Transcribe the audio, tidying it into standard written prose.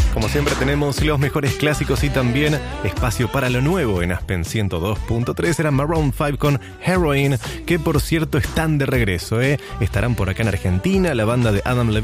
Como siempre tenemos los mejores clásicos y también espacio para lo nuevo en Aspen 102.3. Era Maroon 5 con Heroin, que por cierto están de regreso, Estarán por acá en Argentina, la banda de Adam Levine